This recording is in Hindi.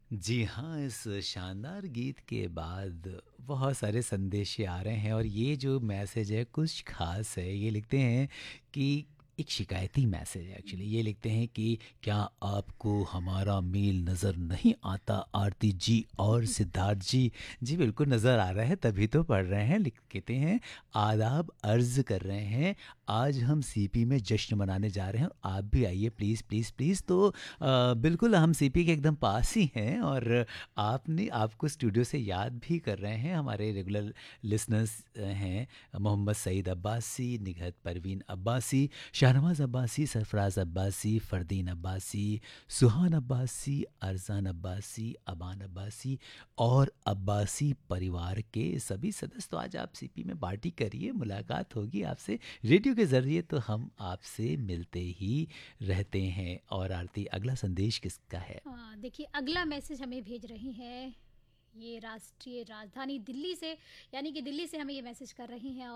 जी हाँ, इस शानदार गीत के बाद बहुत सारे संदेशे आ रहे हैं और ये जो मैसेज है कुछ ख़ास है। ये लिखते हैं कि एक शिकायती मैसेज है एक्चुअली। ये लिखते हैं कि क्या आपको हमारा मेल नज़र नहीं आता आरती जी और सिद्धार्थ जी? जी बिल्कुल नज़र आ रहा है तभी तो पढ़ रहे हैं। लिख कहते हैं आदाब अर्ज़ कर रहे हैं, आज हम सीपी में जश्न मनाने जा रहे हैं, आप भी आइए प्लीज़ प्लीज़ प्लीज़। तो बिल्कुल हम सीपी के एकदम पास ही हैं और आपने आपको स्टूडियो से याद भी कर रहे हैं। हमारे रेगुलर लिसनर्स हैं मोहम्मद सईद अब्बासी, निघत परवीन अब्बासी, शाहनवाज अब्बासी, सरफराज अब्बासी, फ़रदीन अब्बासी, सुहान अब्बासी, अरजान अब्बासी, अबान अब्बासी और अब्बासी परिवार के सभी सदस्य। तो आज आप सीपी में पार्टी करिए, मुलाकात होगी आपसे रेडियो के ज़रिए, तो हम आपसे मिलते ही रहते हैं। और आरती अगला संदेश किसका है? हाँ, देखिए अगला मैसेज हमें भेज रही हैं ये राष्ट्रीय राजधानी दिल्ली से, यानी कि दिल्ली से हमें ये मैसेज कर रही हैं।